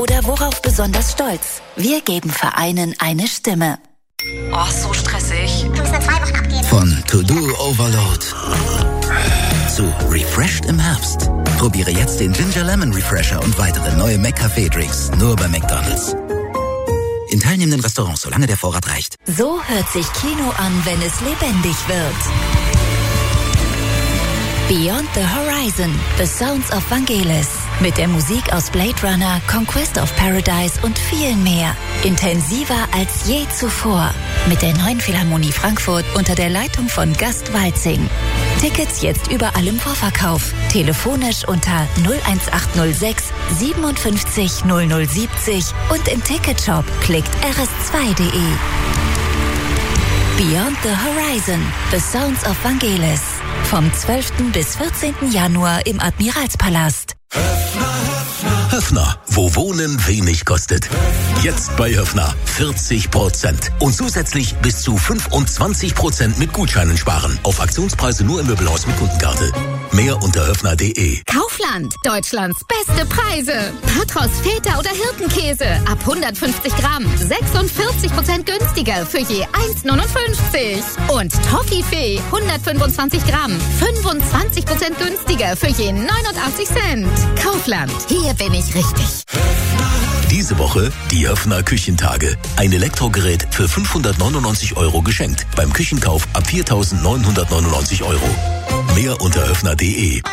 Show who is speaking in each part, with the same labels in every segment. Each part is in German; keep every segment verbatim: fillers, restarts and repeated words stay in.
Speaker 1: Oder worauf besonders stolz? Wir geben Vereinen eine Stimme.
Speaker 2: Oh, so stressig.
Speaker 3: Du musst nur zwei Wochen abgeben.
Speaker 4: Von To-Do Overload zu Refreshed im Herbst. Probiere jetzt den Ginger Lemon Refresher und weitere neue McCafé-Drinks nur bei McDonald's. In teilnehmenden Restaurants, solange der Vorrat reicht.
Speaker 1: So hört sich Kino an, wenn es lebendig wird. Beyond the Horizon, The Sounds of Vangelis. Mit der Musik aus Blade Runner, Conquest of Paradise und viel mehr. Intensiver als je zuvor. Mit der neuen Philharmonie Frankfurt unter der Leitung von Gast Walzing. Tickets jetzt überall im Vorverkauf. Telefonisch unter null eins acht null sechs siebenundfünfzig null null siebzig und im Ticketshop klickt r s zwei punkt d e. Beyond the Horizon, The Sounds of Vangelis. Vom zwölften bis vierzehnten Januar im Admiralspalast.
Speaker 5: Höffner, wo Wohnen wenig kostet. Jetzt bei Höffner vierzig Prozent. Und zusätzlich bis zu fünfundzwanzig Prozent mit Gutscheinen sparen. Auf Aktionspreise nur im Möbelhaus mit Kundenkarte. Mehr unter höffner punkt de.
Speaker 6: Kaufland, Deutschlands beste Preise. Patros, Feta oder Hirtenkäse ab hundertfünfzig Gramm. sechsundvierzig Prozent günstiger für je eins neunundfünfzig. Und Toffifee, hundertfünfundzwanzig Gramm. fünfundzwanzig Prozent günstiger für je neunundachtzig Cent. Kaufland, hier bin ich richtig.
Speaker 5: Diese Woche die Höffner Küchentage. Ein Elektrogerät für fünfhundertneunundneunzig Euro geschenkt. Beim Küchenkauf ab viertausendneunhundertneunundneunzig Euro. Mehr unter höffner punkt de.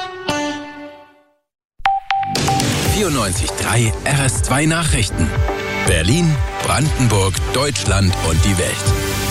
Speaker 7: vierundneunzig Komma drei R S zwei Nachrichten. Berlin, Brandenburg, Deutschland und die Welt.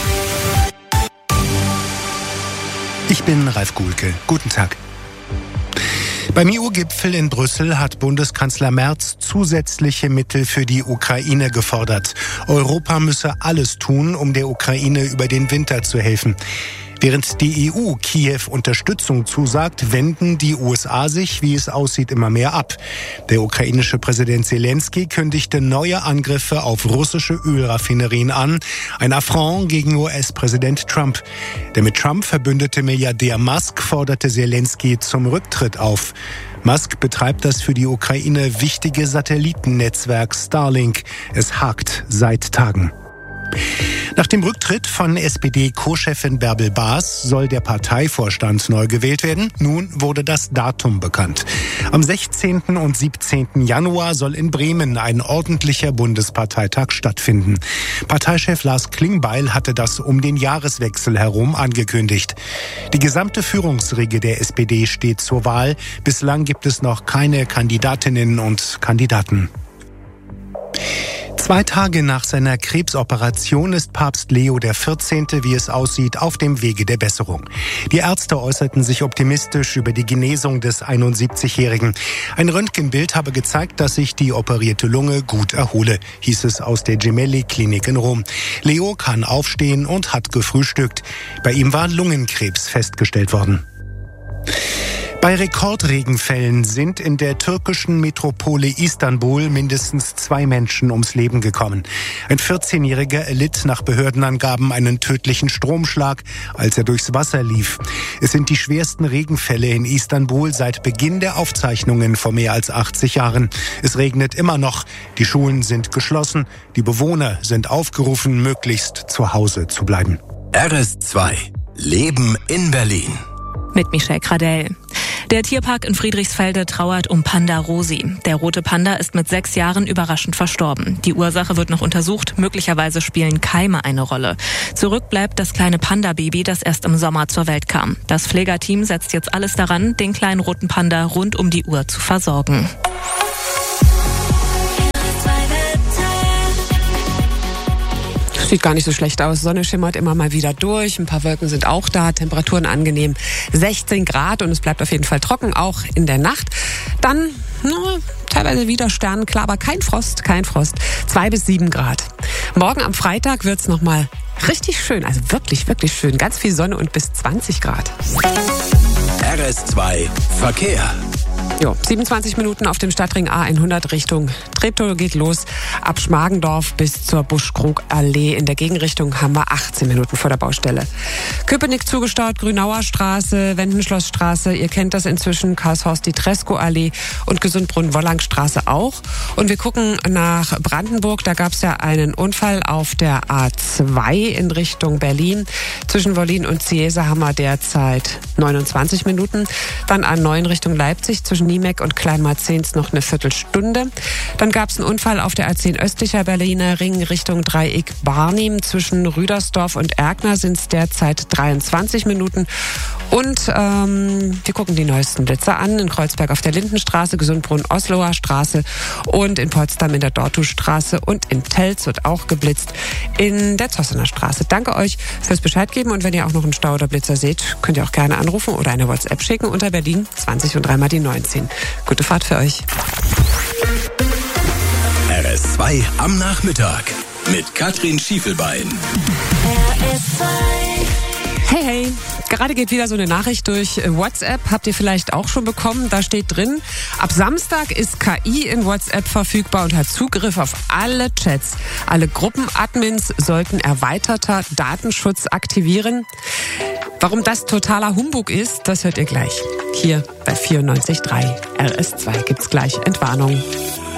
Speaker 8: Ich bin Ralf Guhlke. Guten Tag. Beim E U-Gipfel in Brüssel hat Bundeskanzler Merz zusätzliche Mittel für die Ukraine gefordert. Europa müsse alles tun, um der Ukraine über den Winter zu helfen. Während die E U Kiew Unterstützung zusagt, wenden die U S A sich, wie es aussieht, immer mehr ab. Der ukrainische Präsident Zelensky kündigte neue Angriffe auf russische Ölraffinerien an. Ein Affront gegen U S-Präsident Trump. Der mit Trump verbündete Milliardär Musk forderte Zelensky zum Rücktritt auf. Musk betreibt das für die Ukraine wichtige Satellitennetzwerk Starlink. Es hakt seit Tagen. Nach dem Rücktritt von S P D-Co-Chefin Bärbel Baas soll der Parteivorstand neu gewählt werden. Nun wurde das Datum bekannt. Am sechzehnten und siebzehnten Januar soll in Bremen ein ordentlicher Bundesparteitag stattfinden. Parteichef Lars Klingbeil hatte das um den Jahreswechsel herum angekündigt. Die gesamte Führungsriege der S P D steht zur Wahl. Bislang gibt es noch keine Kandidatinnen und Kandidaten. Zwei Tage nach seiner Krebsoperation ist Papst Leo der vierzehnte, wie es aussieht, auf dem Wege der Besserung. Die Ärzte äußerten sich optimistisch über die Genesung des einundsiebzigjährigen. Ein Röntgenbild habe gezeigt, dass sich die operierte Lunge gut erhole, hieß es aus der Gemelli-Klinik in Rom. Leo kann aufstehen und hat gefrühstückt. Bei ihm war Lungenkrebs festgestellt worden. Bei Rekordregenfällen sind in der türkischen Metropole Istanbul mindestens zwei Menschen ums Leben gekommen. Ein vierzehnjähriger erlitt nach Behördenangaben einen tödlichen Stromschlag, als er durchs Wasser lief. Es sind die schwersten Regenfälle in Istanbul seit Beginn der Aufzeichnungen vor mehr als achtzig Jahren. Es regnet immer noch, die Schulen sind geschlossen, die Bewohner sind aufgerufen, möglichst zu Hause zu bleiben.
Speaker 7: R S zwei. Leben in Berlin.
Speaker 9: Mit Michelle Kradell. Der Tierpark in Friedrichsfelde trauert um Panda Rosi. Der rote Panda ist mit sechs Jahren überraschend verstorben. Die Ursache wird noch untersucht. Möglicherweise spielen Keime eine Rolle. Zurück bleibt das kleine Panda-Baby, das erst im Sommer zur Welt kam. Das Pflegerteam setzt jetzt alles daran, den kleinen roten Panda rund um die Uhr zu versorgen.
Speaker 10: Sieht gar nicht so schlecht aus. Sonne schimmert immer mal wieder durch. Ein paar Wolken sind auch da. Temperaturen angenehm sechzehn Grad und es bleibt auf jeden Fall trocken, auch in der Nacht. Dann no, teilweise wieder Sternenklar, aber kein Frost, kein Frost. zwei bis sieben Grad. Morgen am Freitag wird's noch mal richtig schön. Also wirklich, wirklich schön. Ganz viel Sonne und bis zwanzig Grad.
Speaker 7: R S zwei Verkehr.
Speaker 10: Jo, siebenundzwanzig Minuten auf dem Stadtring A hundert Richtung Treptow geht los. Ab Schmargendorf bis zur Buschkrug-Allee. In der Gegenrichtung haben wir achtzehn Minuten vor der Baustelle. Köpenick zugestaut, Grünauer Straße, Wendenschlossstraße. Ihr kennt das inzwischen. Karlshorst, die Tresco-Allee und Gesundbrunn-Wollangstraße auch. Und wir gucken nach Brandenburg. Da gab es ja einen Unfall auf der A zwei in Richtung Berlin. Zwischen Wollin und Ciesa haben wir derzeit neunundzwanzig Minuten. Dann A neun Richtung Leipzig zwischen Niemek und Kleinmarzens noch eine Viertelstunde. Dann gab es einen Unfall auf der A zehn östlicher Berliner Ring Richtung Dreieck Barnim. Zwischen Rüdersdorf und Erkner sind es derzeit dreiundzwanzig Minuten. Und ähm, wir gucken die neuesten Blitzer an. In Kreuzberg auf der Lindenstraße, Gesundbrunn Osloer Straße und in Potsdam in der Dortustraße und in Telz wird auch geblitzt in der Zossener Straße. Danke euch fürs Bescheid geben und wenn ihr auch noch einen Stau oder Blitzer seht, könnt ihr auch gerne anrufen oder eine WhatsApp schicken unter Berlin zwanzig und dreimal die neunzehn. Gute Fahrt für euch.
Speaker 5: R S zwei am Nachmittag mit Katrin Schiefelbein.
Speaker 3: R S zwei.
Speaker 10: Hey, hey. Gerade geht wieder so eine Nachricht durch WhatsApp. Habt ihr vielleicht auch schon bekommen? Da steht drin, ab Samstag ist K I in WhatsApp verfügbar und hat Zugriff auf alle Chats. Alle Gruppenadmins sollten erweiterter Datenschutz aktivieren. Warum das totaler Humbug ist, das hört ihr gleich. Hier bei vierundneunzig Komma drei R S zwei gibt's gleich Entwarnung.